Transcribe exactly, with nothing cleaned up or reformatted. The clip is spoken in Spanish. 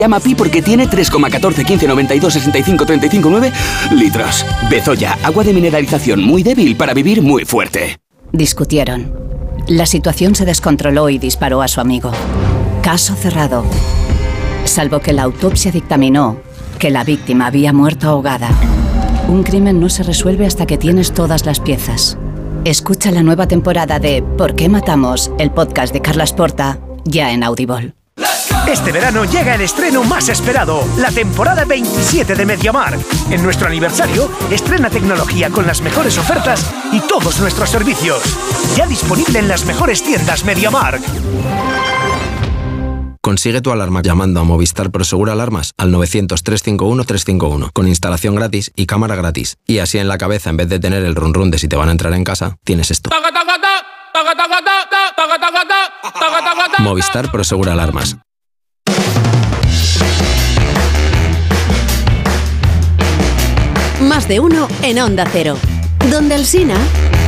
Llama Pi porque tiene tres coma catorce, quince, noventa y dos, sesenta y cinco, treinta y cinco, nueve litros. Bezoya, agua de mineralización muy débil para vivir muy fuerte. Discutieron. La situación se descontroló y disparó a su amigo. Caso cerrado. Salvo que la autopsia dictaminó que la víctima había muerto ahogada. Un crimen no se resuelve hasta que tienes todas las piezas. Escucha la nueva temporada de ¿Por qué matamos?, el podcast de Carlas Porta, ya en Audible. Este verano llega el estreno más esperado, la temporada veintisiete de MediaMarkt. En nuestro aniversario, estrena tecnología con las mejores ofertas y todos nuestros servicios. Ya disponible en las mejores tiendas MediaMarkt. Consigue tu alarma llamando a Movistar Prosegur Alarmas al novecientos, trescientos cincuenta y uno, trescientos cincuenta y uno, con instalación gratis y cámara gratis. Y así en la cabeza, en vez de tener el run run de si te van a entrar en casa, tienes esto. Movistar Prosegur Alarmas. Más de uno en Onda Cero. Donde Alsina.